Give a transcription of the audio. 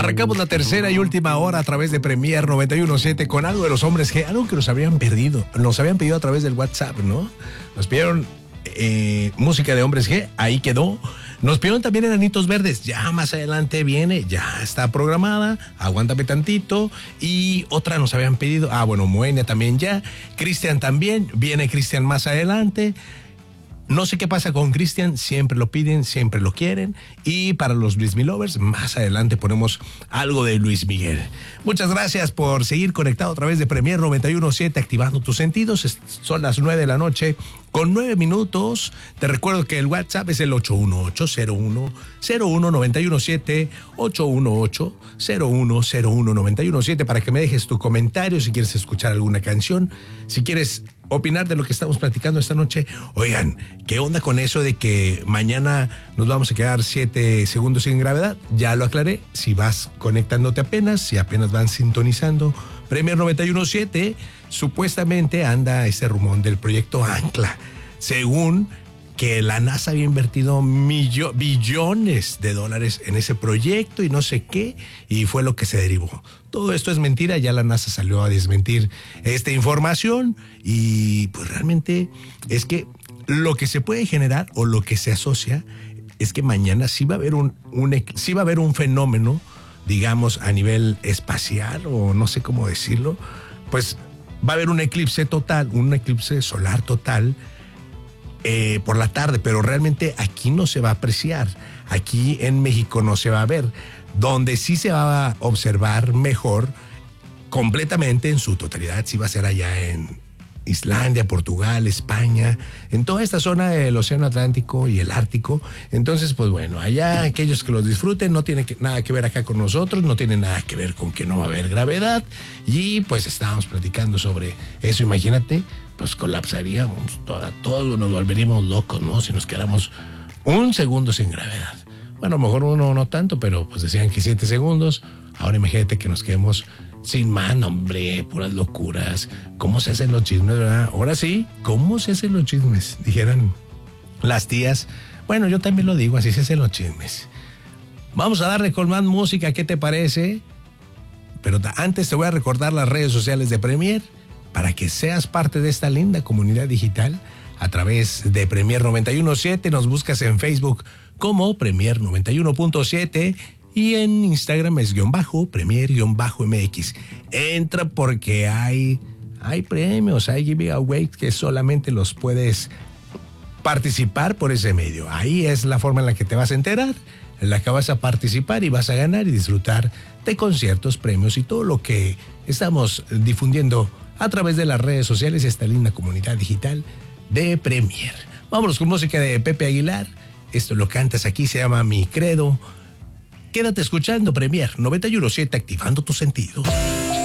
Arrancamos la tercera y última hora a través de Premier 91.7 con algo de los hombres G, algo que nos habían pedido a través del WhatsApp, ¿no? Nos pidieron música de hombres G, ahí quedó. Nos pidieron también Enanitos Verdes, ya más adelante viene, ya está programada, aguántame tantito. Y otra nos habían pedido, Moenia también ya, Cristian también, viene Cristian más adelante. No sé qué pasa con Cristian, siempre lo piden, siempre lo quieren. Y para los Luis Miguel lovers, más adelante ponemos algo de Luis Miguel. Muchas gracias por seguir conectado a través de Premier 91.7, activando tus sentidos. Son las 9 de la noche con 9 minutos. Te recuerdo que el WhatsApp es el 818-01-01-917, 818-01-01-917, para que me dejes tu comentario si quieres escuchar alguna canción, si quieres opinar de lo que estamos platicando esta noche. Oigan, ¿qué onda con eso de que mañana nos vamos a quedar 7 segundos sin gravedad? Ya lo aclaré. Si vas conectándote apenas, si apenas van sintonizando Premier 91.7, supuestamente anda ese rumor del proyecto Ancla, según que la NASA había invertido billones de dólares en ese proyecto y no sé qué, y fue lo que se derivó. Todo esto es mentira, ya la NASA salió a desmentir esta información, y pues realmente es que lo que se puede generar o lo que se asocia es que mañana sí va a haber un fenómeno, digamos, a nivel espacial, o no sé cómo decirlo, pues va a haber un eclipse total, un eclipse solar total, por la tarde, pero realmente aquí no se va a apreciar, aquí en México no se va a ver. Donde sí se va a observar mejor, completamente en su totalidad, sí va a ser allá en Islandia, Portugal, España, en toda esta zona del Océano Atlántico y el Ártico. Entonces, pues bueno, allá aquellos que los disfruten, no tiene nada que ver acá con nosotros, no tiene nada que ver con que no va a haber gravedad, y pues estábamos platicando sobre eso. Imagínate, pues colapsaríamos, todos nos volveríamos locos, ¿no? Si nos quedamos un segundo sin gravedad. Bueno, a lo mejor uno no tanto, pero pues decían que 7 segundos. Ahora imagínate que nos quedemos sin mano, hombre, puras locuras. ¿Cómo se hacen los chismes, verdad? Ahora sí, ¿cómo se hacen los chismes? Dijeran las tías. Bueno, yo también lo digo, así se hacen los chismes. Vamos a darle con más música, ¿qué te parece? Pero antes te voy a recordar las redes sociales de Premier para que seas parte de esta linda comunidad digital a través de Premier 91.7. Nos buscas en Facebook como Premier 91.7 y en Instagram es _Premier_MX. Entra porque hay premios, hay giveaways que solamente los puedes participar por ese medio. Ahí es la forma en la que te vas a enterar, en la que vas a participar y vas a ganar y disfrutar de conciertos, premios y todo lo que estamos difundiendo a través de las redes sociales, esta linda comunidad digital de Premier. Vámonos con música de Pepe Aguilar. Esto lo cantas aquí, se llama Mi Credo. Quédate escuchando Premier 91.7, activando tus sentidos.